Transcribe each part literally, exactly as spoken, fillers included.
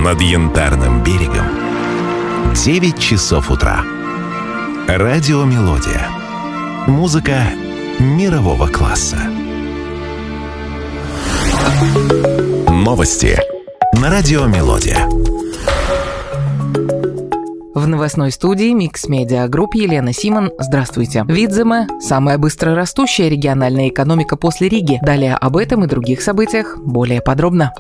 над Янтарным берегом девять часов утра. Радио «Мелодия». Музыка мирового класса. Новости на радио «Мелодия». В новостной студии Mix Media Group Елена Симон. Здравствуйте. Видземе – самая быстрорастущая региональная экономика после Риги. Далее об этом и других событиях более подробно.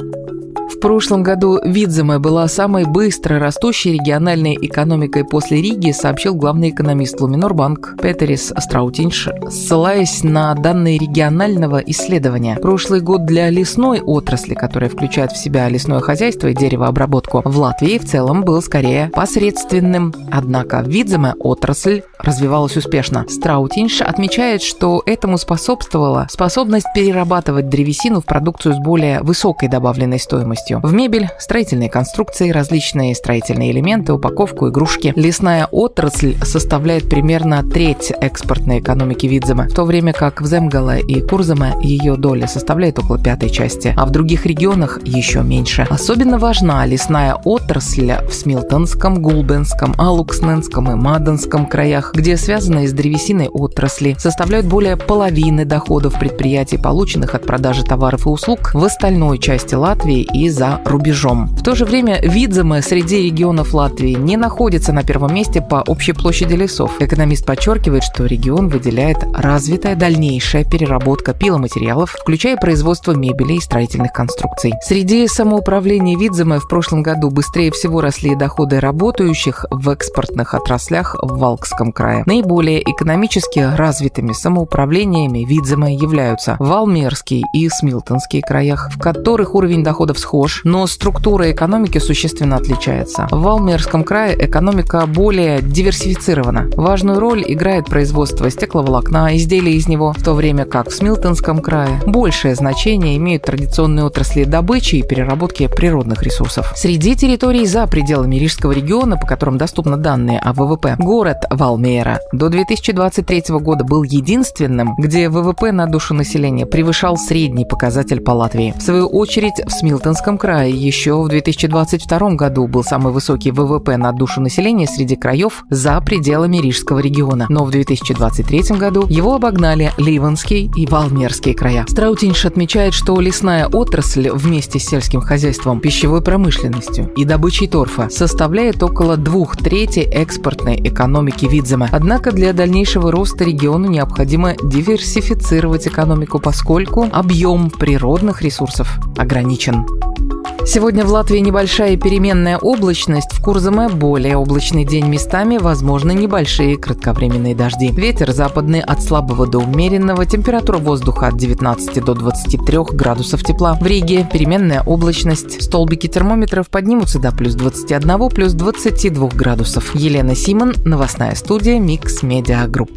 В прошлом году Видземе была самой быстро растущей региональной экономикой после Риги, сообщил главный экономист Луминорбанк Петерис Страутинш, ссылаясь на данные регионального исследования. Прошлый год для лесной отрасли, которая включает в себя лесное хозяйство и деревообработку, в Латвии в целом был скорее посредственным. Однако в Видземе отрасль развивалась успешно. Страутинш отмечает, что этому способствовала способность перерабатывать древесину в продукцию с более высокой добавленной стоимостью. В мебель, строительные конструкции, различные строительные элементы, упаковку, игрушки. Лесная отрасль составляет примерно треть экспортной экономики Видземе, в то время как в Земгале и Курземе ее доля составляет около пятой части, а в других регионах еще меньше. Особенно важна лесная отрасль в Смилтонском, Гулбенском, Алуксненском и Маденском краях, где связанные с древесиной отрасли составляют более половины доходов предприятий, полученных от продажи товаров и услуг в остальной части Латвии и за рубежом. В то же время Видземе среди регионов Латвии не находится на первом месте по общей площади лесов. Экономист подчеркивает, что регион выделяет развитая дальнейшая переработка пиломатериалов, включая производство мебели и строительных конструкций. Среди самоуправлений Видземе в прошлом году быстрее всего росли доходы работающих в экспортных отраслях в Валкском крае. Наиболее экономически развитыми самоуправлениями Видземе являются Валмерский и Смилтонский краях, в которых уровень доходов схож, но структура экономики существенно отличается. В Валмерском крае экономика более диверсифицирована. Важную роль играет производство стекловолокна, изделий из него, в то время как в Смилтонском крае большее значение имеют традиционные отрасли добычи и переработки природных ресурсов. Среди территорий за пределами Рижского региона, по которым доступны данные о ВВП, город Валмера до две тысячи двадцать третьего года был единственным, где ВВП на душу населения превышал средний показатель по Латвии. В свою очередь, в Смилтонском крае еще в две тысячи двадцать втором году был самый высокий ВВП на душу населения среди краев за пределами Рижского региона. Но в две тысячи двадцать третьем году его обогнали Ливенский и Валмерские края. Страутинш отмечает, что лесная отрасль вместе с сельским хозяйством, пищевой промышленностью и добычей торфа составляет около двух третей экспортной экономики Видземе. Однако для дальнейшего роста региону необходимо диверсифицировать экономику, поскольку объем природных ресурсов ограничен. Сегодня в Латвии небольшая переменная облачность, в Курземе более облачный день, местами возможны небольшие кратковременные дожди. Ветер западный от слабого до умеренного, температура воздуха от девятнадцати до двадцати трёх градусов тепла. В Риге переменная облачность, столбики термометров поднимутся до плюс двадцати одного, плюс двадцати двух градусов. Елена Симон, новостная студия Mix Media Group.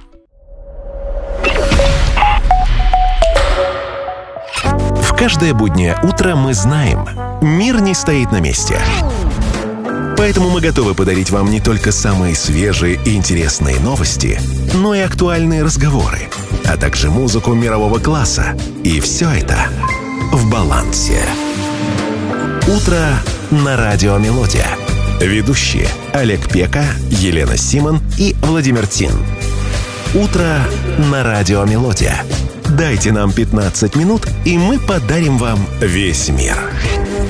Каждое буднее утро мы знаем, мир не стоит на месте. Поэтому мы готовы подарить вам не только самые свежие и интересные новости, но и актуальные разговоры, а также музыку мирового класса. И все это в балансе. Утро на радио «Мелодия». Ведущие Олег Пека, Елена Симон и Владимир Тин. Утро на радио «Мелодия». Дайте нам пятнадцать минут, и мы подарим вам весь мир.